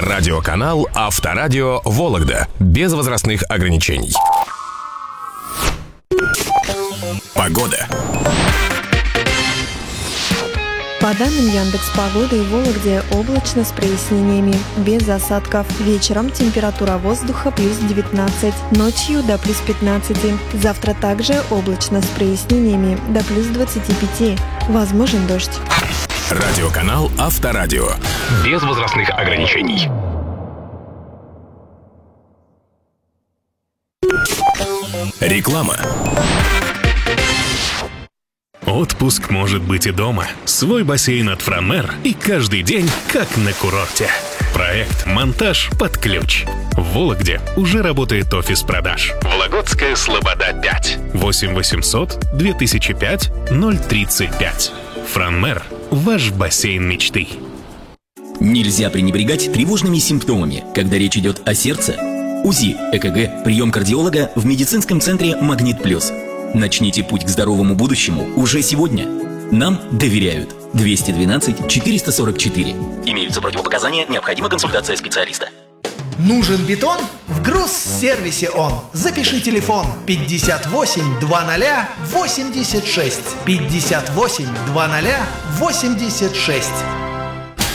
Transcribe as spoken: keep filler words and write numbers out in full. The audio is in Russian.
Радиоканал Авторадио Вологда. Без возрастных ограничений. Погода. По данным Яндекс.Погоды, в Вологде облачно с прояснениями, без осадков. Вечером температура воздуха плюс девятнадцать, ночью до плюс пятнадцати. Завтра также облачно с прояснениями, до плюс двадцати пяти. Возможен дождь. Радиоканал Авторадио. Без возрастных ограничений. Реклама. Отпуск может быть и дома. Свой бассейн от Франмер и каждый день как на курорте. Проект «Монтаж под ключ». В Вологде уже работает офис продаж. Вологодская Слобода пять. восемь восемьсот две тысячи пять ноль тридцать пять. Франмер – ваш бассейн мечты. Нельзя пренебрегать тревожными симптомами, когда речь идет о сердце. УЗИ, ЭКГ, прием кардиолога в медицинском центре «Магнит Плюс». Начните путь к здоровому будущему уже сегодня. Нам доверяют. двести двенадцать четыреста сорок четыре. Имеются противопоказания, необходима консультация специалиста. Нужен бетон? В Грузсервисе он. Запиши телефон пятьдесят восемь двадцать восемьдесят шесть. пятьдесят восемь двадцать восемьдесят шесть.